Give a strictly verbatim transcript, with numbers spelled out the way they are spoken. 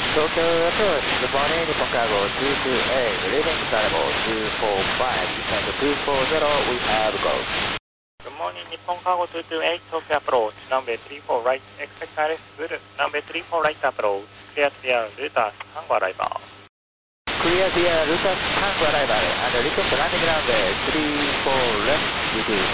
Tokyo Airport, good morning, Nippon Cargo two two eight, leaving Carnival two four five, descend two four zero, we have go. Good morning, Nippon Cargo two two eight, Tokyo approach, runway three four right, expect I R S good, runway three four right approach, clear clear, Lutas, Tango arrival. Clear via Lutas Tango arrival, and request landing runway three four left, you do.